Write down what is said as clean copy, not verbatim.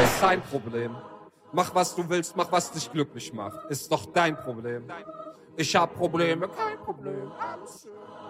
ist sein Problem. Mach, was du willst, mach, was dich glücklich macht. Ist doch dein Problem. Ich hab Probleme, kein Problem. Alles schön.